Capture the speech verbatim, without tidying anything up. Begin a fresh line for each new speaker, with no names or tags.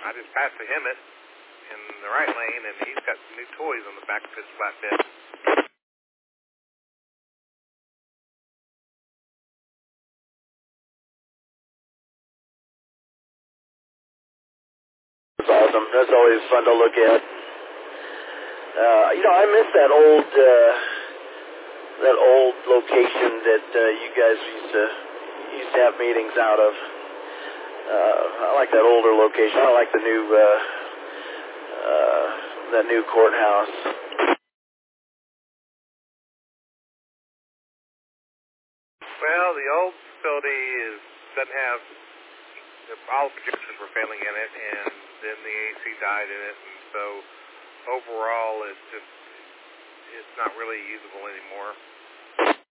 I just passed the Hemet in the right lane, and he's got some new toys on the back of his flatbed.
That's awesome. That's always fun to look at. Uh, you know, I miss that old uh, that old location that uh, you guys used to used to have meetings out of. Uh, I like that older location. I like the new uh, uh, that new courthouse.
Well, the old facility is doesn't have all the projectors were failing in it, and then the A C died in it, and so overall it's just it's not really usable anymore.